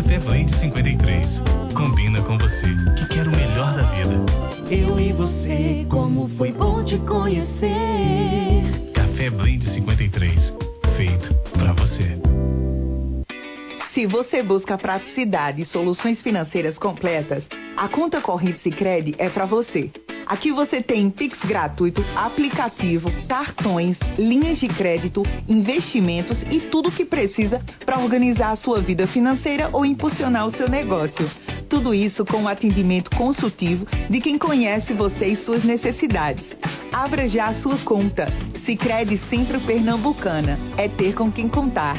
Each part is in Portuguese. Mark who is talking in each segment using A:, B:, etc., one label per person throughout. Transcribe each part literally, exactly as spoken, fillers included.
A: Café Blend cinquenta e três. Combina com você, que quer o melhor da vida.
B: Eu e você, como foi bom te conhecer.
A: Café Blend cinquenta e três. Feito pra você.
C: Se você busca praticidade e soluções financeiras completas, a conta corrente Sicredi é para você. Aqui você tem Pix gratuito, aplicativo, cartões, linhas de crédito, investimentos e tudo o que precisa para organizar a sua vida financeira ou impulsionar o seu negócio. Tudo isso com um atendimento consultivo de quem conhece você e suas necessidades. Abra já a sua conta. Sicredi Centro Pernambucana. É ter com quem contar.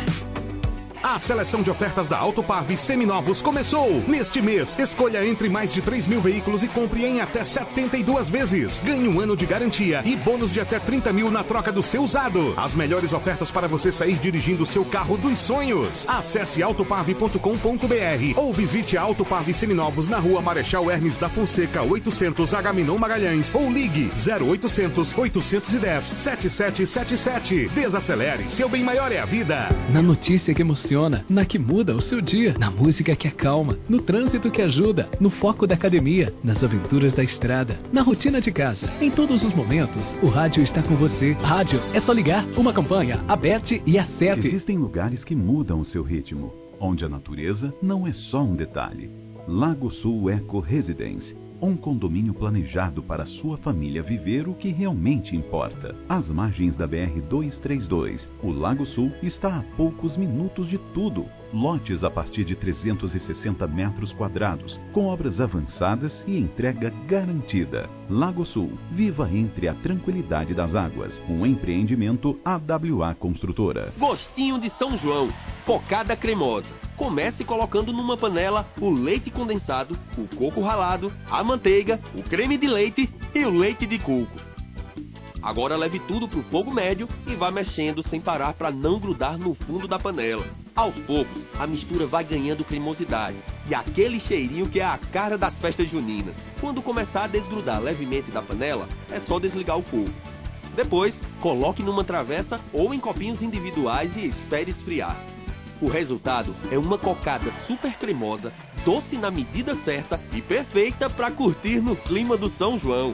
D: A seleção de ofertas da Autoparve seminovos começou! Neste mês, escolha entre mais de três mil veículos e compre em até setenta e duas vezes. Ganhe um ano de garantia e bônus de até trinta mil na troca do seu usado. As melhores ofertas para você sair dirigindo o seu carro dos sonhos. Acesse autoparve ponto com ponto br ou visite a Autoparve Seminovos na rua Marechal Hermes da Fonseca, oitocentos, Agamenon Magalhães, ou ligue zero oitocentos, oitocentos e dez, setenta e sete setenta e sete. Desacelere, seu bem maior é a vida.
E: Na notícia que emociona, na que muda o seu dia, na música que acalma, no trânsito que ajuda, no foco da academia, nas aventuras da estrada, na rotina de casa. Em todos os momentos, o rádio está com você. Rádio é só ligar, uma campanha, aperte e acerte.
F: Existem lugares que mudam o seu ritmo, onde a natureza não é só um detalhe. Lago Sul Eco Residence. Um condomínio planejado para sua família viver o que realmente importa. Às margens da B R duzentos e trinta e dois, o Lago Sul está a poucos minutos de tudo. Lotes a partir de trezentos e sessenta metros quadrados, com obras avançadas e entrega garantida. Lago Sul, viva entre a tranquilidade das águas. Um empreendimento A W A Construtora.
G: Gostinho de São João, cocada cremosa. Comece colocando numa panela o leite condensado, o coco ralado, a manteiga, o creme de leite e o leite de coco. Agora leve tudo para o fogo médio e vá mexendo sem parar para não grudar no fundo da panela. Aos poucos, a mistura vai ganhando cremosidade e aquele cheirinho que é a cara das festas juninas. Quando começar a desgrudar levemente da panela, é só desligar o fogo. Depois, coloque numa travessa ou em copinhos individuais e espere esfriar. O resultado é uma cocada super cremosa, doce na medida certa e perfeita para curtir no clima do São João.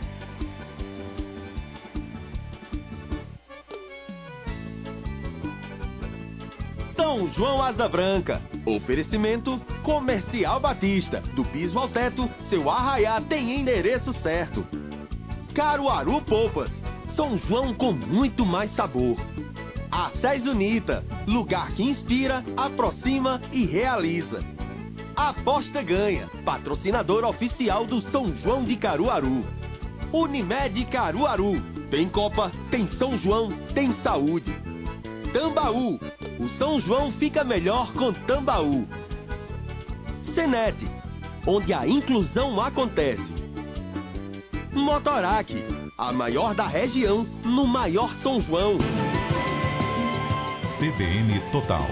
G: São João Asa Branca. Oferecimento Comercial Batista. Do piso ao teto, seu arraiá tem endereço certo. Caruaru Polpas. São João com muito mais sabor. Acés Unita, lugar que inspira, aproxima e realiza. Aposta Ganha, patrocinador oficial do São João de Caruaru. Unimed Caruaru, tem Copa, tem São João, tem saúde. Tambaú, o São João fica melhor com Tambaú. Senete, onde a inclusão acontece. Motorac, a maior da região, no maior São João.
A: C B N Total.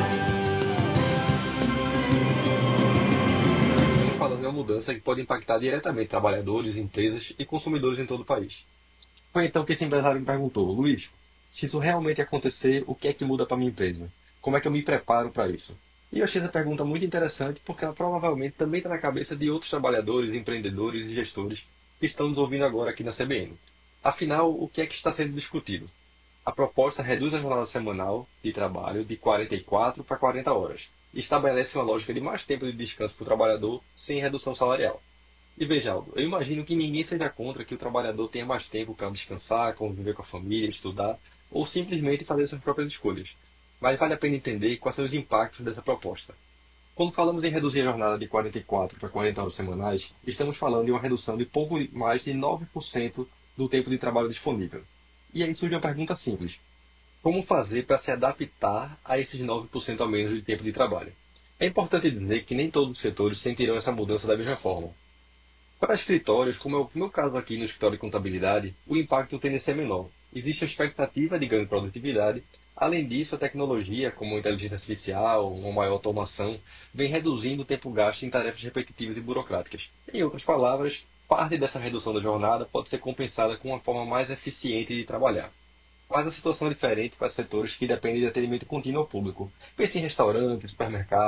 H: Falando de uma mudança que pode impactar diretamente trabalhadores, empresas e consumidores em todo o país. Foi então que esse empresário me perguntou: Luiz, se isso realmente acontecer, o que é que muda para minha empresa? Como é que eu me preparo para isso? E eu achei essa pergunta muito interessante porque ela provavelmente também está na cabeça de outros trabalhadores, empreendedores e gestores que estão nos ouvindo agora aqui na C B N. Afinal, o que é que está sendo discutido? A proposta reduz a jornada semanal de trabalho de quarenta e quatro para quarenta horas e estabelece uma lógica de mais tempo de descanso para o trabalhador sem redução salarial. E veja, Aldo, eu imagino que ninguém seja contra que o trabalhador tenha mais tempo para descansar, conviver com a família, estudar ou simplesmente fazer suas próprias escolhas. Mas vale a pena entender quais são os impactos dessa proposta. Quando falamos em reduzir a jornada de quarenta e quatro para quarenta horas semanais, estamos falando de uma redução de pouco mais de nove por cento do tempo de trabalho disponível. E aí surge uma pergunta simples: como fazer para se adaptar a esses nove por cento a menos de tempo de trabalho? É importante dizer que nem todos os setores sentirão essa mudança da mesma forma. Para escritórios, como é o meu caso aqui no escritório de contabilidade, o impacto tende a ser menor. Existe a expectativa de ganho de produtividade. Além disso, a tecnologia, como a inteligência artificial, uma maior automação, vem reduzindo o tempo gasto em tarefas repetitivas e burocráticas. Em outras palavras, parte dessa redução da jornada pode ser compensada com uma forma mais eficiente de trabalhar. Mas a situação é diferente para setores que dependem de atendimento contínuo ao público. Pense em restaurantes, supermercados,